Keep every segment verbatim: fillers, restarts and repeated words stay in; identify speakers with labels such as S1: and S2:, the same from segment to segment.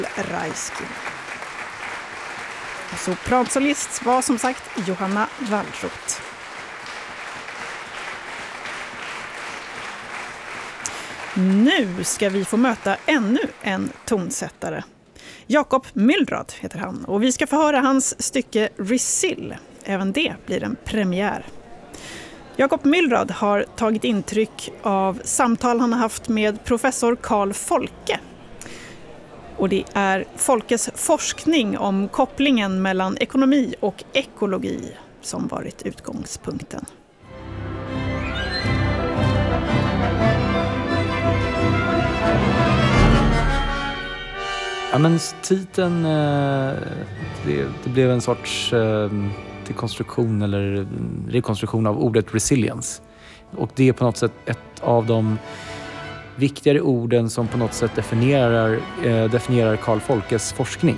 S1: Raiskin. Sopransolist var som sagt Johanna Wallroth. Nu ska vi få möta ännu en tonsättare. Jakob Myldrad heter han och vi ska få höra hans stycke Resil. Även det blir en premiär. Jakob Myldrad har tagit intryck av samtal han har haft med professor Carl Folke. Och det är Folkes forskning om kopplingen mellan ekonomi och ekologi som varit utgångspunkten.
S2: Ja, men titeln, det, det blev en sorts dekonstruktion eller rekonstruktion av ordet resilience. Och det är på något sätt ett av de viktigare orden som på något sätt definierar, definierar Carl Folkes forskning.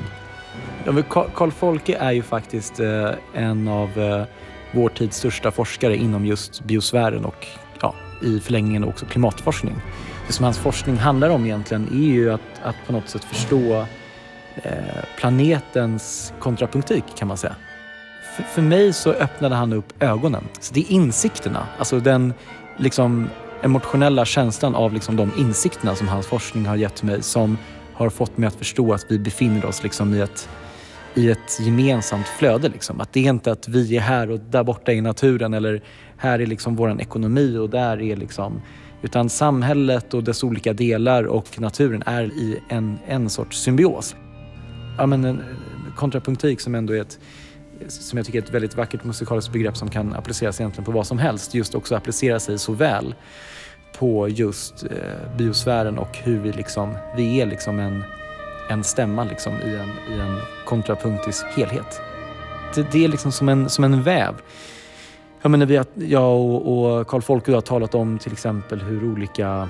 S2: Carl Folke är ju faktiskt en av vår tids största forskare inom just biosfären och ja, i förlängningen också klimatforskning. Det som hans forskning handlar om egentligen är ju att, att på något sätt förstå eh, planetens kontrapunktik kan man säga. För, för mig så öppnade han upp ögonen. Så det är insikterna, alltså den liksom emotionella känslan av liksom de insikterna som hans forskning har gett mig som har fått mig att förstå att vi befinner oss liksom i ett, i ett gemensamt flöde. Liksom. Att det är inte att vi är här och där borta i naturen eller här är liksom våran ekonomi och där är liksom... Utan samhället och dess olika delar och naturen är i en, en sorts symbios. Ja, men en kontrapunktik som ändå är ett, som jag tycker är ett väldigt vackert musikaliskt begrepp som kan appliceras egentligen på vad som helst. Just också applicera sig så väl på just eh, biosfären och hur vi liksom, vi är liksom en, en stämma liksom i en, i en kontrapunktisk helhet. Det, det är liksom som en, som en väv. Jag menar, vi, jag och Carl Folke har talat om till exempel hur olika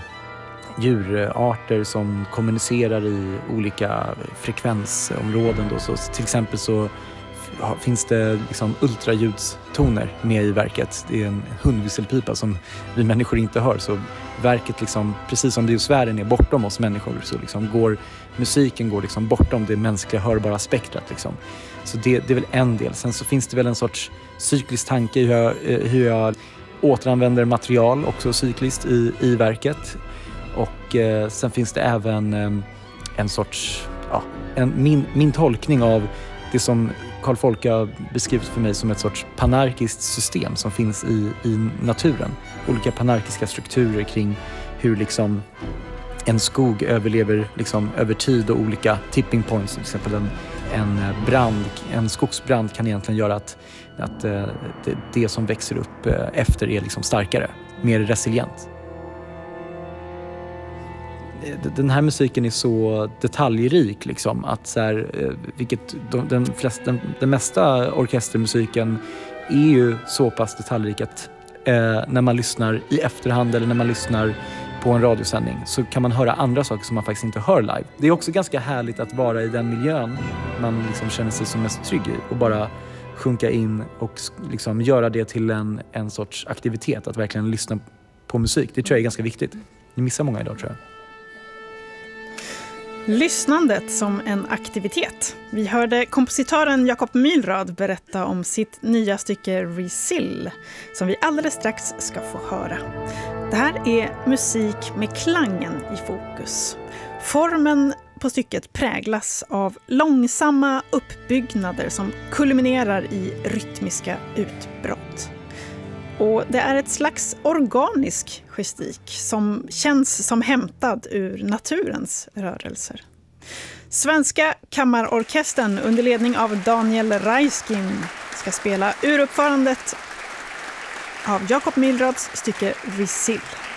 S2: djurarter som kommunicerar i olika frekvensområden. Då. Så till exempel så finns det liksom ultraljudstoner med i verket. Det är en hundvisselpipa som vi människor inte hör. Så verket, liksom, precis som biosfären är bortom oss människor, så liksom går musiken går liksom bortom det mänskliga hörbara spektrat. Liksom. Så det, det är väl en del. Sen så finns det väl en sorts cyklisk tanke hur jag, hur jag återanvänder material också cykliskt i, i verket. Och eh, sen finns det även eh, en sorts, ja, en, min, min tolkning av det som Carl Folke har beskrivit för mig som ett sorts panarkiskt system som finns i, i naturen. Olika panarkiska strukturer kring hur liksom en skog överlever liksom över tid och olika tipping points. Till exempel en, en brand, en skogsbrand kan egentligen göra att, att det, det som växer upp efter är liksom starkare, mer resilient. Den här musiken är så detaljrik liksom, att så här, vilket de, den, flesta, den, den mesta orkestermusiken är ju så pass detaljrik att eh, när man lyssnar i efterhand eller när man lyssnar på en radiosändning så kan man höra andra saker som man faktiskt inte hör live. Det är också ganska härligt att vara i den miljön man liksom känner sig som mest trygg i och bara sjunka in och liksom göra det till en, en sorts aktivitet, att verkligen lyssna på musik. Det tror jag är ganska viktigt. Ni missar många idag, tror jag.
S1: Lyssnandet som en aktivitet. Vi hörde kompositören Jakob Myldrad berätta om sitt nya stycke Resil, som vi alldeles strax ska få höra. Det här är musik med klangen i fokus. Formen på stycket präglas av långsamma uppbyggnader som kulminerar i rytmiska utbrott. Och det är ett slags organisk gestik som känns som hämtad ur naturens rörelser. Svenska kammarorkestern under ledning av Daniel Raiskin ska spela uruppförandet av Jakob Myldrads stycke Resil.